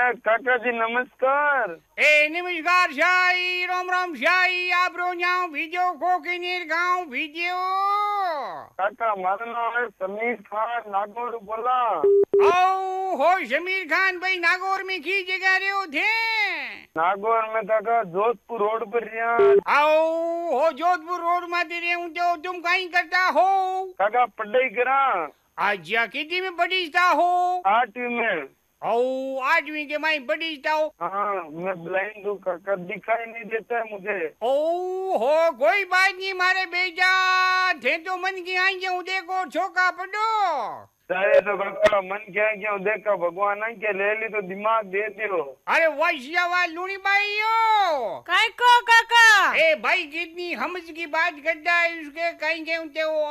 काका जी नमस्कार। ए नमस्कार शाही, राम राम शाही, आप रोजाओ भिजो कोकिनीर गाँव भिजो। काका मारो नाम है समीर खान नागौर बोला। आओ हो समीर खान भाई, नागौर में की जगह रहे हो थे? नागौर में काका जोधपुर रोड पर रिया। आओ हो जोधपुर रोड में दे रहे हूँ, तो तुम कहीं करता हो? काका पढ़ाई करा। अच्छा कितनी में पढ़ीता हो? 8वीं में। ओ 8वीं के माई पढ़ीता हो? हाँ मैं ब्लाइंड हूँ काका, दिखाई नहीं देता है मुझे। ओ हो कोई बात नहीं मारे बेटा, थे तो मन की आई क्यों देखो छोका पढ़ो। चाहे तो काका मन क्या क्यों देखा भगवान आई के ले ली तो दिमाग दे दियो। अरे वाह लूनी बाई हो काय को काका? ए भाई कितनी हमज की बात करता है उसके कहीं के